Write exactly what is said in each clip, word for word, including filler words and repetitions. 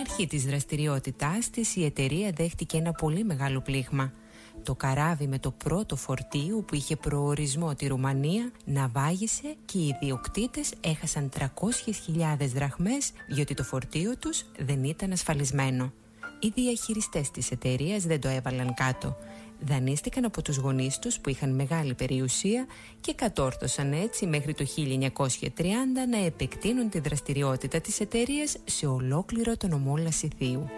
αρχή της δραστηριότητάς της η εταιρεία δέχτηκε ένα πολύ μεγάλο πλήγμα. Το καράβι με το πρώτο φορτίο που είχε προορισμό τη Ρουμανία ναυάγησε και οι ιδιοκτήτες έχασαν τριακόσιες χιλιάδες δραχμές διότι το φορτίο τους δεν ήταν ασφαλισμένο. Οι διαχειριστές της εταιρείας δεν το έβαλαν κάτω. Δανείστηκαν από τους γονείς τους που είχαν μεγάλη περιουσία και κατόρθωσαν έτσι μέχρι το χίλια εννιακόσια τριάντα να επεκτείνουν τη δραστηριότητα της εταιρείας σε ολόκληρο το νομό Λασιθίου.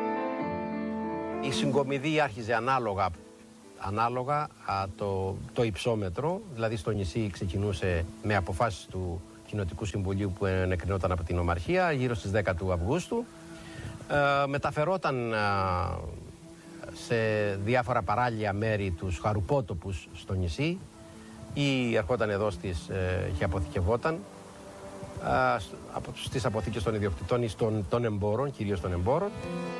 Η συγκομιδή άρχιζε ανάλογα, ανάλογα α, το, το υψόμετρο, δηλαδή στο νησί ξεκινούσε με αποφάσεις του Κοινοτικού Συμβουλίου που ενεκρινόταν από την Ομαρχία γύρω στις δέκα του Αυγούστου. Ε, μεταφερόταν α, σε διάφορα παράλια μέρη τους χαρουπότοπους στο νησί ή ερχόταν εδώ στις, ε, και αποθηκευόταν α, από, στις αποθήκες των ιδιοκτητών ή στον, των εμπόρων, κυρίως των εμπόρων.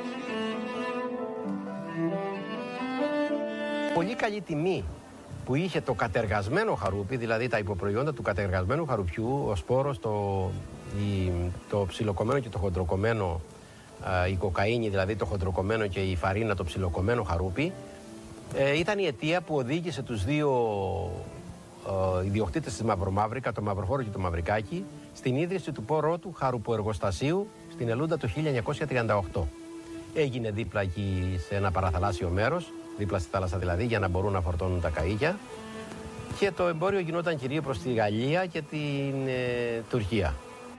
Πολύ καλή τιμή που είχε το κατεργασμένο χαρούπι, δηλαδή τα υποπροϊόντα του κατεργασμένου χαρουπιού, ο σπόρος, το, η, το ψιλοκομμένο και το χοντροκομμένο, α, η κοκαίνη, δηλαδή το χοντροκομμένο και η φαρίνα, το ψιλοκομμένο χαρούπι, ε, ήταν η αιτία που οδήγησε τους δύο ε, ιδιοκτήτες της Μαυρομαύρικα, το Μαυροφόρο και το Μαυρικάκι, στην ίδρυση του πρώτου χαρουποεργοστασίου στην Ελούντα το χίλια εννιακόσια τριάντα οκτώ. Έγινε δίπλα εκεί σε ένα παραθαλάσσιο μέρος, δίπλα στη θάλασσα δηλαδή, για να μπορούν να φορτώνουν τα καΐκια, και το εμπόριο γινόταν κυρίως προς τη Γαλλία και την ε, Τουρκία.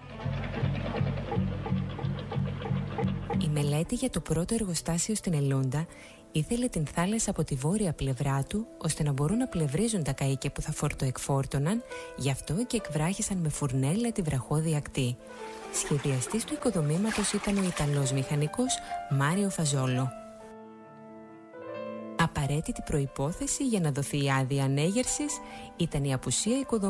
Η μελέτη για το πρώτο εργοστάσιο στην Ελούντα ήθελε την θάλασσα από τη βόρεια πλευρά του, ώστε να μπορούν να πλευρίζουν τα καΐκια που θα φορτοεκφόρτωναν, γι' αυτό και εκβράχησαν με φουρνέλα τη βραχώδη ακτή. Σχεδιαστής του οικοδομήματος ήταν ο Ιταλός μηχανικός Μάριο Φαζόλο. Απαραίτητη προϋπόθεση για να δοθεί η άδεια ανέγερσης ήταν η απουσία οικοδομήματος